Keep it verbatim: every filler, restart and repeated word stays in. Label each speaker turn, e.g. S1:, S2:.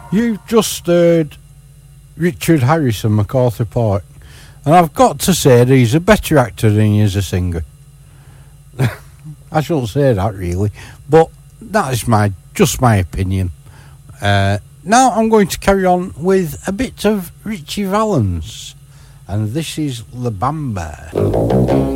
S1: You've just heard Richard Harris and MacArthur Park, and I've got to say that he's a better actor than he is a singer. I shouldn't say that really, but that is my just my opinion. Uh, now I'm going to carry on with a bit of Richie Valens, and this is La Bamba.